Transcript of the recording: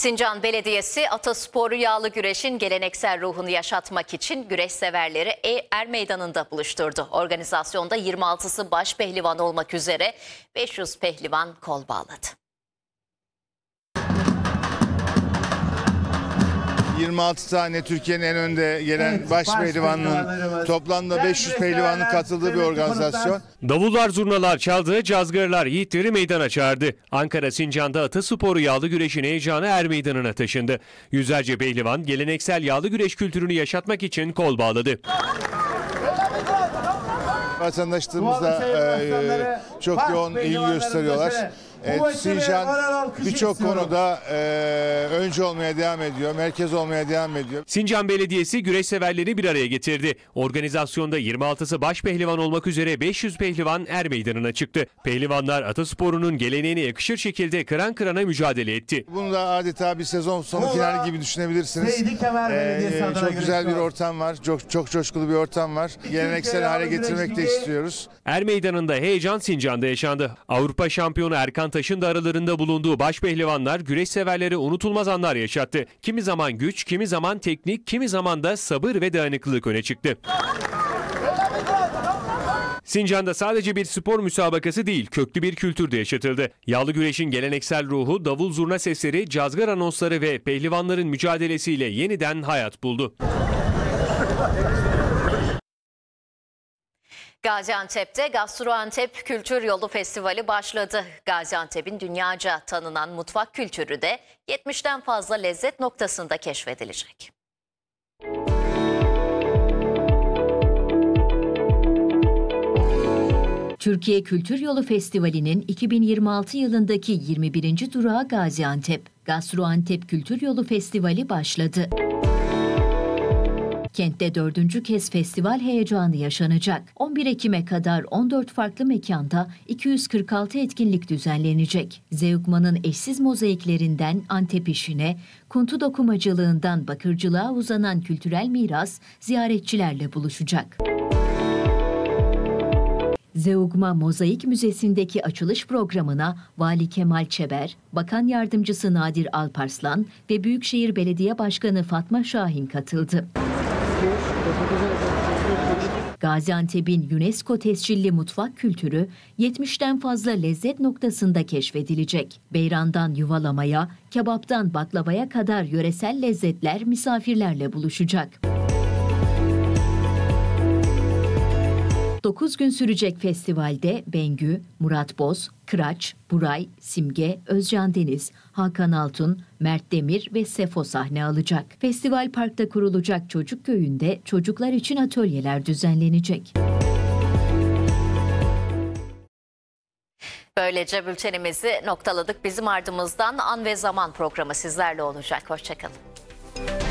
Sincan Belediyesi Atasporu Yağlı Güreş'in geleneksel ruhunu yaşatmak için güreş severleri Er Meydanı'nda buluşturdu. Organizasyonda 26'sı baş pehlivan olmak üzere 500 pehlivan kol bağladı. 26 tane Türkiye'nin en önde gelen baş pehlivanının toplamda 500 pehlivanın katıldığı bir organizasyon. Davullar, zurnalar çaldı, cazgırlar yiğitleri meydana çağırdı. Ankara Sincan'da Atasporu Yağlı Güreş'in heyecanı Er Meydanı'na taşındı. Yüzlerce pehlivan geleneksel yağlı güreş kültürünü yaşatmak için kol bağladı. Vatandaşlarımızda çok yoğun ilgi gösteriyorlar. Sincan birçok konuda önce olmaya devam ediyor, merkez olmaya devam ediyor. Sincan Belediyesi güreş severleri bir araya getirdi. Organizasyonda 26'sı baş pehlivan olmak üzere 500 pehlivan Er Meydanı'na çıktı. Pehlivanlar atasporunun geleneğine yakışır şekilde kıran kırana mücadele etti. Bunu da adeta bir sezon sonu finali gibi düşünebilirsiniz. Çok güzel bir ortam var, çok coşkulu bir ortam var. Geleneksel hale getirmek de istiyoruz. Er Meydanı'nda heyecan Sincan'da yaşandı. Avrupa şampiyonu Erkan Taş'ın da aralarında bulunduğu baş pehlivanlar güreş severlere unutulmaz anlar yaşattı. Kimi zaman güç, kimi zaman teknik, kimi zaman da sabır ve dayanıklılık öne çıktı. Sincan'da sadece bir spor müsabakası değil, köklü bir kültür de yaşatıldı. Yağlı güreşin geleneksel ruhu, davul zurna sesleri, cazgır anonsları ve pehlivanların mücadelesiyle yeniden hayat buldu. Gaziantep'te Gastroantep Kültür Yolu Festivali başladı. Gaziantep'in dünyaca tanınan mutfak kültürü de 70'ten fazla lezzet noktasında keşfedilecek. Türkiye Kültür Yolu Festivali'nin 2026 yılındaki 21. durağı Gaziantep. Gastroantep Kültür Yolu Festivali başladı. Kentte 4. kez festival heyecanı yaşanacak. 11 Ekim'e kadar 14 farklı mekanda 246 etkinlik düzenlenecek. Zeugma'nın eşsiz mozaiklerinden Antep işine, kuntu dokumacılığından bakırcılığa uzanan kültürel miras ziyaretçilerle buluşacak. Zeugma Mozaik Müzesi'ndeki açılış programına Vali Kemal Çeber, Bakan Yardımcısı Nadir Alparslan ve Büyükşehir Belediye Başkanı Fatma Şahin katıldı. Gaziantep'in UNESCO tescilli mutfak kültürü 70'ten fazla lezzet noktasında keşfedilecek. Beyrandan yuvalamaya, kebaptan baklavaya kadar yöresel lezzetler misafirlerle buluşacak. 9 gün sürecek festivalde Bengü, Murat Boz, Kıraç, Buray, Simge, Özcan Deniz, Hakan Altun, Mert Demir ve Sefo sahne alacak. Festival Park'ta kurulacak çocuk köyünde çocuklar için atölyeler düzenlenecek. Böylece bültenimizi noktaladık. Bizim ardımızdan An ve Zaman programı sizlerle olacak. Hoşçakalın.